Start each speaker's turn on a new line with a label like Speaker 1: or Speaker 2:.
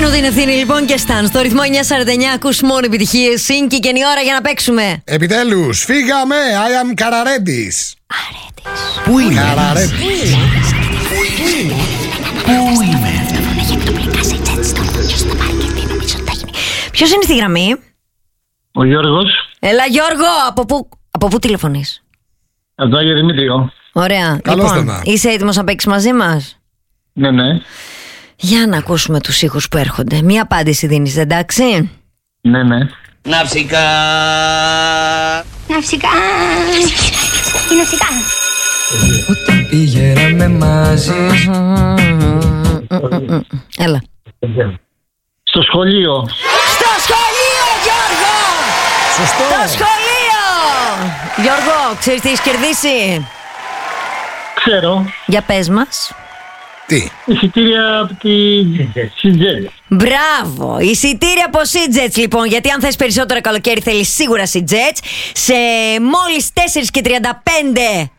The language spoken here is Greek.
Speaker 1: Παίρνω την ευθύνη λοιπόν και Σταν. Στο ρυθμό 949 ακούς μόνο επιτυχίες. Σύγκη και είναι η ώρα για να παίξουμε.
Speaker 2: Επιτέλους, φύγαμε. I am Καραρέντης.
Speaker 1: Αρέτης.
Speaker 2: Πού είναι? Καραρέντης.
Speaker 1: Πού είναι? Ποιος είναι στη γραμμή?
Speaker 3: Ο Γιώργος.
Speaker 1: Έλα Γιώργο, από πού τηλεφωνείς?
Speaker 3: Από το Άγιο Δημήτριο.
Speaker 1: Ωραία.
Speaker 2: Καλώς
Speaker 1: Λοιπόν,
Speaker 2: το να.
Speaker 1: είσαι έτοιμος να παίξεις μαζί μας?
Speaker 3: Ναι, ναι.
Speaker 1: Για να ακούσουμε τους ήχους που έρχονται. Μία απάντηση δίνεις, εντάξει?
Speaker 3: Ναι, ναι.
Speaker 4: Ναυσικά.
Speaker 5: Ναυσικά. Η ναυσικά.
Speaker 6: Όταν πήγαμε μαζί.
Speaker 1: Έλα.
Speaker 3: Στο σχολείο.
Speaker 1: Στο σχολείο, Γιώργο!
Speaker 2: Σωστό.
Speaker 1: Στο σχολείο! Γιώργο, ξέρεις τι έχεις κερδίσει?
Speaker 3: Ξέρω.
Speaker 1: Για πες μας.
Speaker 2: Τι?
Speaker 3: Εισιτήρια από τη CJets.
Speaker 1: Μπράβο! Εισιτήρια από CJets λοιπόν, γιατί αν θες περισσότερο καλοκαίρι θέλεις σίγουρα CJets. Σε μόλις 4:35